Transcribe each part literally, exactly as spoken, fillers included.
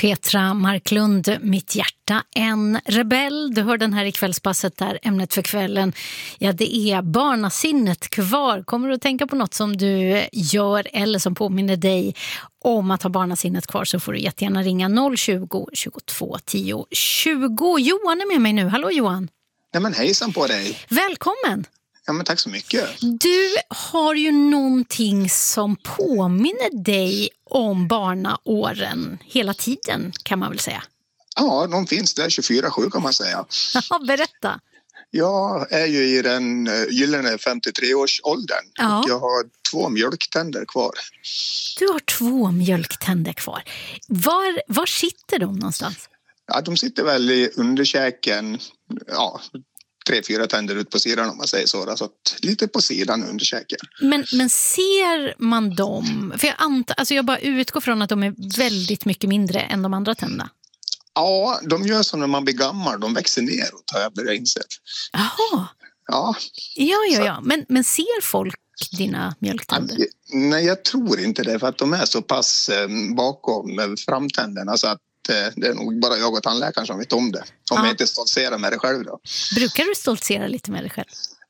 Petra Marklund, Mitt hjärta, en rebell. Du hör den här i kvällspasset där ämnet för kvällen, ja, det är barnasinnet kvar. Kommer du att tänka på något som du gör eller som påminner dig om att ha barnasinnet kvar, så får du jättegärna ringa noll tjugo, tjugotvå, tio, tjugo. Johan är med mig nu. Hallå Johan. Nej men hejsan på dig. Välkommen. Ja men tack så mycket. Du har ju någonting som påminner dig om barnaåren hela tiden, kan man väl säga. Ja, de finns där tjugofyra sju kan man säga. Ja, berätta. Jag är ju i den gyllene femtiotre-årsåldern. Ja. Och jag har två mjölktänder kvar. Du har två mjölktänder kvar. Var, var sitter de någonstans? Ja, de sitter väl i underkäken, ja, tre, fyra tänder ut på sidan om man säger så. Så att lite på sidan underkäken. Men, men ser man dem? För jag antar, alltså jag bara utgår från att de är väldigt mycket mindre än de andra tänderna. Ja, de gör som när man blir gammal. De växer neråt, har jag börjat inse. Jaha. Ja. Ja, ja, ja. Men, men ser folk dina mjölktänder? Nej, jag tror inte det. För att de är så pass eh, bakom framtänderna så att eh, det är nog bara jag och tandläkaren som vet om det. Om ja. jag inte stoltserar med det själv då. Brukar du stoltsera lite med dig själv?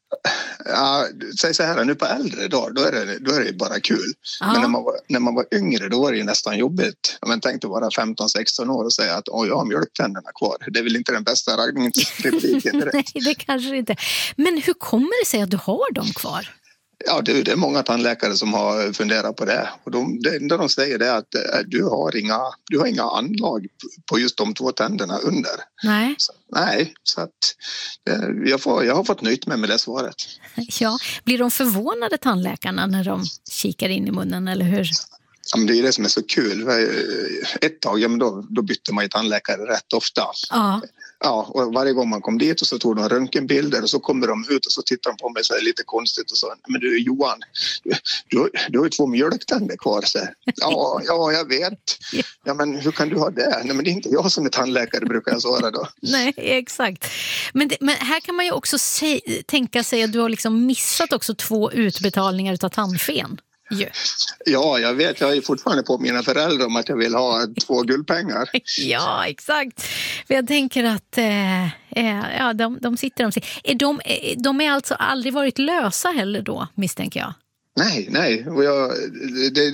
Ja, säg så här, nu på äldre dagar, då är det, då är det bara kul. Ja. Men när man, var, när man var yngre, då var det ju nästan jobbigt. Man tänkte vara femton sexton år och säga att åh, jag har mjölktänderna kvar. Det är väl inte den bästa raggningsrepliken direkt. Nej, det kanske inte. Men hur kommer det sig att du har dem kvar? Ja, det, det är många tandläkare som har funderat på det. Och de, det enda de säger är att äh, du, har inga, du har inga anlag på just de två tänderna under. Nej. Så, nej, så att det, jag, får, jag har fått nöjt mig med det svaret. Ja, blir de förvånade tandläkarna när de kikar in i munnen, eller hur? Ja, men det är det som är så kul. Ett tag, ja, men då, då bytte man ju tandläkare rätt ofta. Ja. Ja, och varje gång man kom dit och så tog de röntgenbilder och så kommer de ut och så tittar de på mig så är det lite konstigt och så, men du Johan, du, du, du har ju två mjölktänder kvar. Så. Ja, ja, jag vet. Ja, men hur kan du ha det? Nej, men det är inte jag som är tandläkare, brukar jag svara då. Nej, exakt. Men, det, men här kan man ju också se, tänka sig att du har liksom missat också två utbetalningar av tandfen. Ja. Ja, jag vet. Jag är fortfarande på mina föräldrar om att jag vill ha två guldpengar. Ja, exakt. För jag tänker att eh, ja, de, de sitter de, är de, de är alltså aldrig varit lösa heller då, misstänker jag. Nej, nej. Och jag, det,